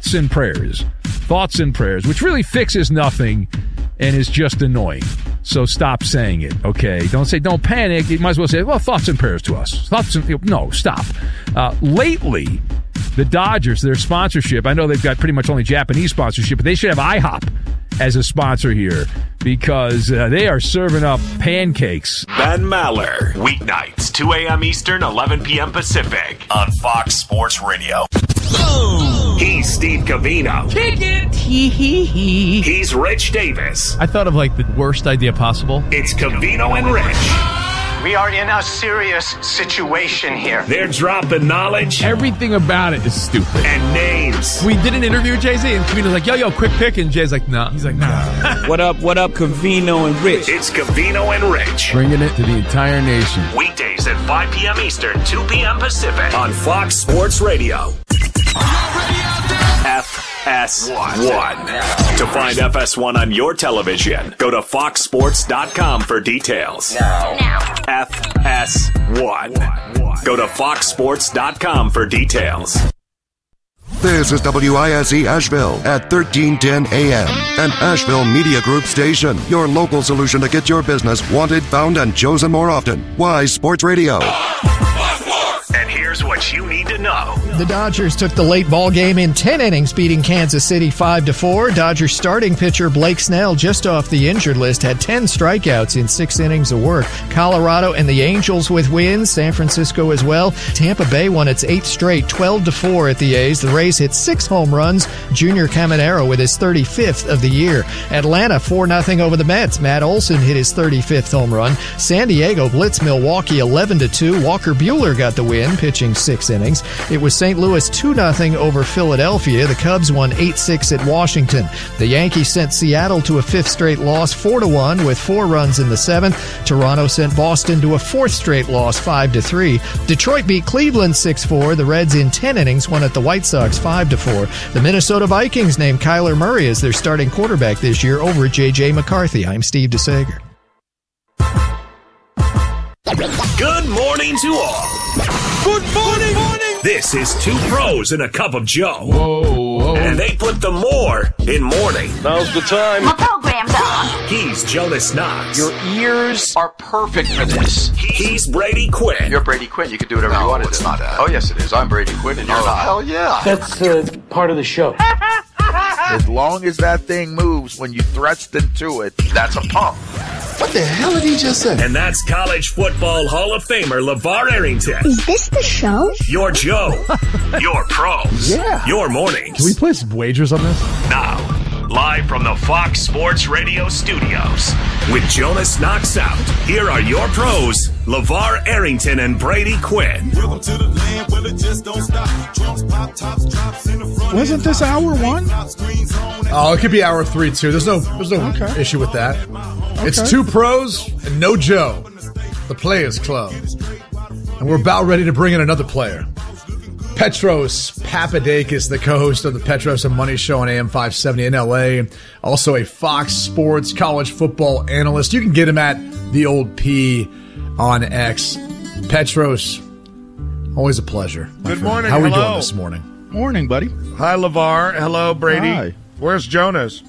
thoughts and prayers. Thoughts and prayers, which really fixes nothing and is just annoying. So stop saying it, okay? Don't panic. You might as well say, well, thoughts and prayers to us. No, stop. Lately, the Dodgers, their sponsorship, I know they've got pretty much only Japanese sponsorship, but they should have IHOP as a sponsor here because they are serving up pancakes. Ben Maller, weeknights, 2 a.m. Eastern, 11 p.m. Pacific, on Fox Sports Radio. He's Steve Covino. Kick it. Hee. He's Rich Davis. I thought of like the worst idea possible. It's Covino and Rich. We are in a serious situation here. They're dropping knowledge. Everything about it is stupid. And names. We did an interview with Jay-Z, and Covino's like, yo, quick pick. And Jay's like, nah. He's like, nah. What up, Covino and Rich? It's Covino and Rich. Bringing it to the entire nation. Weekdays at 5 p.m. Eastern, 2 p.m. Pacific, on Fox Sports Radio. FS1. To find FS1 on your television, go to foxsports.com for details. Now. FS1. Go to foxsports.com for details. This is WISE Asheville at 1310 AM, an Asheville Media Group station. Your local solution to get your business wanted, found, and chosen more often. Wise Sports Radio. And here's what you need to know. The Dodgers took the late ball game in 10 innings, beating Kansas City 5-4. Dodgers starting pitcher Blake Snell, just off the injured list, had 10 strikeouts in 6 innings of work. Colorado and the Angels with wins, San Francisco as well. Tampa Bay won its 8th straight, 12-4 at the A's. The Rays hit 6 home runs. Junior Caminero with his 35th of the year. Atlanta 4-0 over the Mets. Matt Olson hit his 35th home run. San Diego blitzed Milwaukee 11-2. Walker Buehler got the win, pitching 6 innings. It was St. Louis 2-0 over Philadelphia. The Cubs won 8-6 at Washington. The Yankees sent Seattle to a 5th straight loss, 4-1, with 4 runs in the 7th. Toronto sent Boston to a 4th straight loss, 5-3. Detroit beat Cleveland 6-4. The Reds in 10 innings won at the White Sox 5-4. The Minnesota Vikings named Kyler Murray as their starting quarterback this year over J.J. McCarthy. I'm Steve DeSager. Good morning to all. Good morning. This is 2 pros and a cup of Joe. Whoa. And they put the more in morning. Now's the time. My program's on. He's Jonas Knox. Your ears are perfect for this. He's Brady Quinn. You're Brady Quinn. You can do whatever you want to do. It's not that. Oh, yes, it is. I'm Brady Quinn, and you're not. Hell yeah. That's part of the show. As long as that thing moves when you thrust into it, that's a pump. What the hell did he just say? And that's college football Hall of Famer LeVar Arrington. Is this the show? Your Joe. Your pros. Yeah. Your mornings. Can we play some wagers on this? Now, live from the Fox Sports Radio studios, with Jonas Knox out, here are your pros, LeVar Arrington and Brady Quinn. Welcome to the land where it just don't stop. Drums, pop, tops, drops in the front. Wasn't this hour 1? Oh, it could be hour 3 too. There's no issue with that. It's 2 pros and no Joe, the Players Club, and we're about ready to bring in another player. Petros Papadakis, the co-host of the Petros and Money Show on AM 570 in LA, also a Fox Sports college football analyst. You can get him at the old P on X. Petros, always a pleasure. Good morning. How are we Hello. doing this morning? Morning, buddy. Hi, LeVar. Hello, Brady. Hi. Where's Jonas?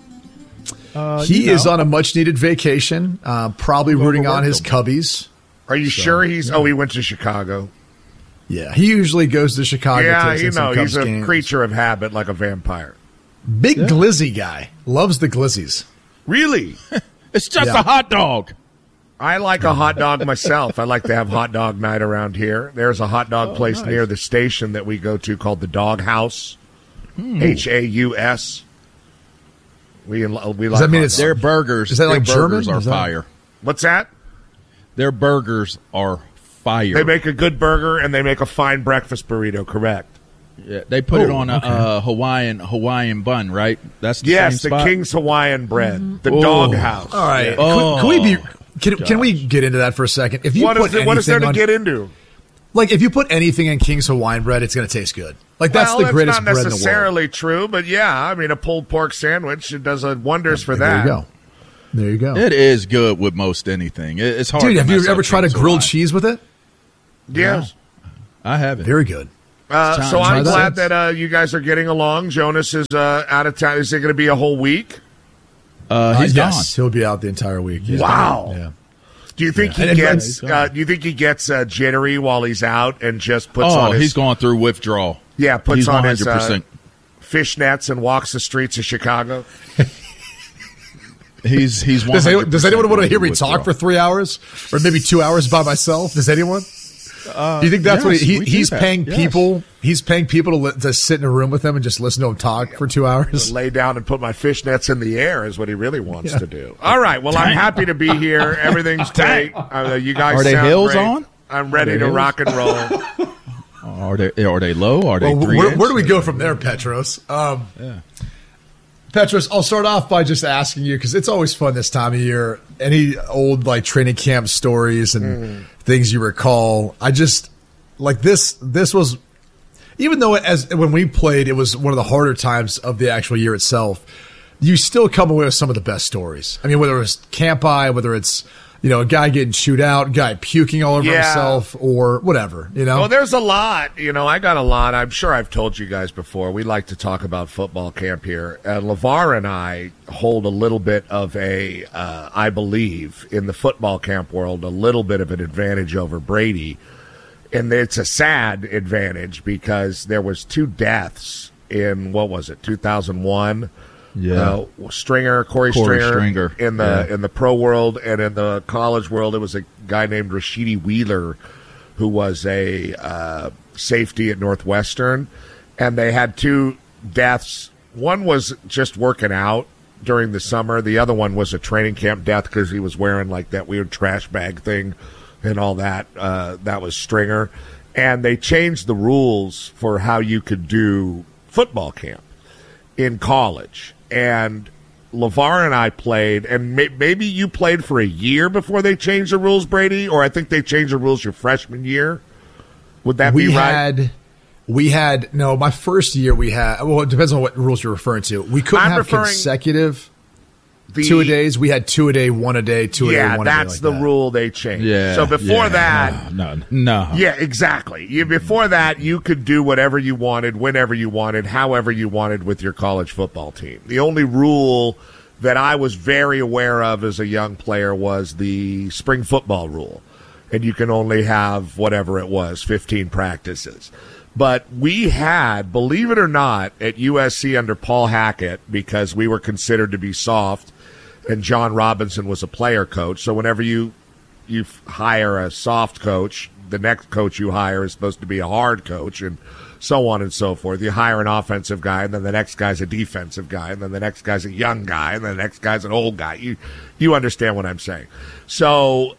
He is on a much-needed vacation, probably rooting on his Cubbies. Are you sure he's... Oh, he went to Chicago. Yeah, he usually goes to Chicago. Yeah, takes in some Cubs he's a games. creature of habit like a vampire. Big glizzy guy. Loves the glizzies. Really? It's just a hot dog. I like a hot dog myself. I like to have hot dog night around here. There's a hot dog place near the station that we go to called the Dog House. Haus. We like. Does that mean it's Their burgers? Is that like their burgers German? are Is that- fire. What's that? Their burgers are fire. They make a good burger and they make a fine breakfast burrito. Correct. Yeah, they put it on a Hawaiian bun, right? That's the Yes, same the spot? King's Hawaiian bread, the Dog House. All right. Oh, Can we get into that for a second? If you What put is there to anything get into? Like, if you put anything in King's Hawaiian bread, it's going to taste good. Like, that's the greatest not bread in the world. necessarily true, but yeah, I mean, a pulled pork sandwich, it does wonders for that. There you go. It is good with most anything. It's hard. Dude, to have you mess ever up tried a King's grilled Hawaiian. cheese with it? Yes. I haven't. Very good. So I'm glad that you guys are getting along. Jonas is out of town. Is it going to be a whole week? He's gone. He'll be out the entire week. Wow. Yeah. Do you think he gets? Do you think he gets jittery while he's out and just puts on? He's going through withdrawal. Yeah, puts he's on 100%. His fishnets and walks the streets of Chicago. He's does anyone want to hear me talk for 3 hours or maybe 2 hours by myself? Does anyone? Do you think that's what he's paying people? He's paying people to sit in a room with him and just listen to him talk for 2 hours. Lay down and put my fishnets in the air is what he really wants to do. All right. Well, I'm happy to be here. Everything's great. You guys are they sound hills great. on? I'm ready to rock and roll. Are they low? Are they where do we go from there, Petros? Petros, I'll start off by just asking you, because it's always fun this time of year. Any old training camp stories and things you recall? I just this was, even though when we played, it was one of the harder times of the actual year itself. You still come away with some of the best stories. I mean, whether it's camp eye, whether it's a guy getting chewed out, guy puking all over himself, or whatever, Well, there's a lot. I got a lot. I'm sure I've told you guys before. We like to talk about football camp here. LeVar and I hold a little bit of I believe, in the football camp world, a little bit of an advantage over Brady. And it's a sad advantage because there was 2 deaths in, 2001? Yeah, Corey Stringer in the pro world, and in the college world, it was a guy named Rashidi Wheeler, who was a safety at Northwestern, and they had 2 deaths. One was just working out during the summer. The other one was a training camp death because he was wearing that weird trash bag thing and all that. That was Stringer, and they changed the rules for how you could do football camp in college. And LeVar and I played, and maybe you played for a year before they changed the rules, Brady, or I think they changed the rules your freshman year. Would that be right? My first year we had, well, it depends on what rules you're referring to. We couldn't have consecutive 2-a-days. We had 2-a-day, 1-a-day, 2-a-day, 1-a-day. Yeah, that's the rule they changed. Yeah, so before that. No. Yeah, exactly. Before that, you could do whatever you wanted, whenever you wanted, however you wanted with your college football team. The only rule that I was very aware of as a young player was the spring football rule. And you can only have whatever it was, 15 practices. But we had, believe it or not, at USC under Paul Hackett, because we were considered to be soft, and John Robinson was a player coach. So whenever you hire a soft coach, the next coach you hire is supposed to be a hard coach, and so on and so forth. You hire an offensive guy, and then the next guy's a defensive guy, and then the next guy's a young guy, and then the next guy's an old guy. You understand what I'm saying. So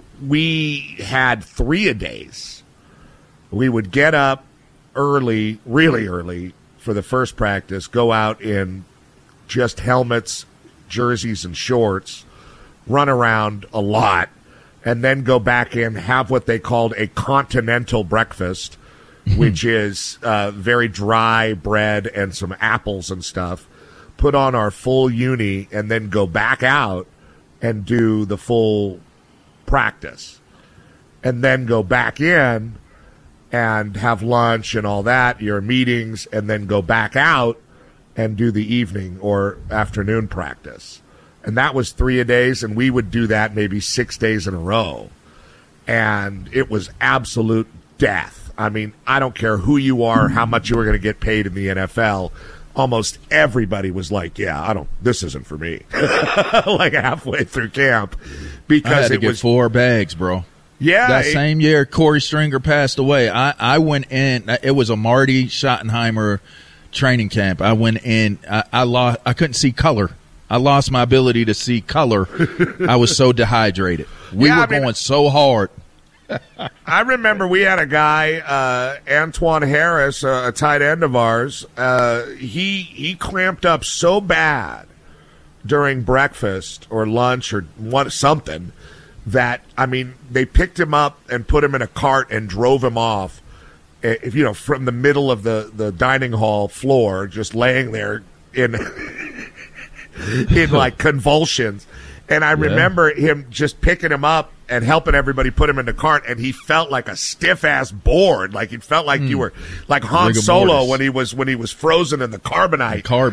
we had 3-a-days. We would get up early, really early, for the first practice, go out in just helmets, jerseys, and shorts, run around a lot, and then go back in, have what they called a continental breakfast, which is very dry bread and some apples and stuff, put on our full uni, and then go back out and do the full practice, and then go back in and have lunch and all that, your meetings, and then go back out and do the evening or afternoon practice. And that was 3-a-days, and we would do that maybe 6 days in a row. And it was absolute death. I mean, I don't care who you are, how much you were going to get paid in the NFL. Almost everybody was like, this isn't for me. Like halfway through camp. Because I had to get 4 bags, bro. Yeah. That same year Corey Stringer passed away, I went in. It was a Marty Schottenheimer training camp. I went in. I couldn't see color. I lost my ability to see color. I was so dehydrated. We were going so hard. I remember we had a guy, Antoine Harris, a tight end of ours. He clamped up so bad during breakfast or lunch or something that, they picked him up and put him in a cart and drove him off, from the middle of the dining hall floor, just laying there in in like convulsions. And I remember him just picking him up and helping everybody put him in the cart, and he felt like a stiff-ass board. Like, it felt like you were like Han Solo when he was frozen in the carbonite.